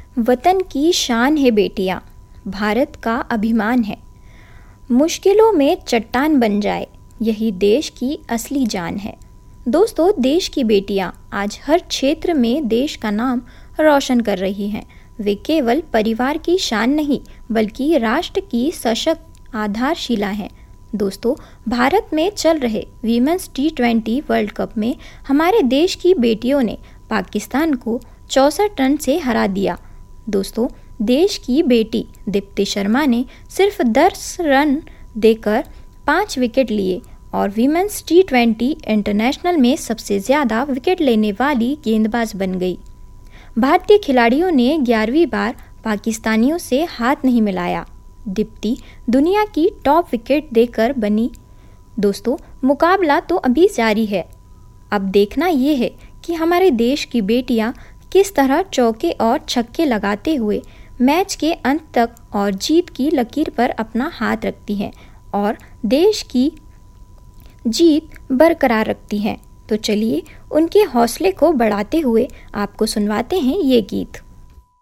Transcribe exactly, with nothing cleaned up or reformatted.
वतन की शान है बेटियां, भारत का अभिमान है। मुश्किलों में चट्टान बन जाए, यही देश की असली जान है। दोस्तों, देश की बेटियां आज हर क्षेत्र में देश का नाम रोशन कर रही हैं। वे केवल परिवार की शान नहीं, बल्कि राष्ट्र की सशक्त आधारशिला हैं। दोस्तों, भारत में चल रहे women's T twenty world cup में हमारे देश की बेटियों ने पाकिस्तान को चौसठ रन से हरा दिया। दोस्तों, देश की बेटी दीप्ति शर्मा ने सिर्फ दस रन देकर पाँच विकेट लिए और वीमेंस टी ट्वेंटी इंटरनेशनल में सबसे ज़्यादा विकेट लेने वाली गेंदबाज बन गई। भारतीय खिलाड़ियों ने ग्यारहवीं बार पाकिस्तानियों से हाथ नहीं मिलाया। दीप्ति दुनिया की टॉप विकेट देकर बनी। दोस्तों, मुकाबला तो अभी जारी है। अब देखना ये है कि हमारे देश की बेटियां किस तरह चौके और छक्के लगाते हुए मैच के अंत तक और जीत की लकीर पर अपना हाथ रखती हैं और देश की जीत बरकरार रखती हैं। तो चलिए उनके हौसले को बढ़ाते हुए आपको सुनवाते हैं ये गीत।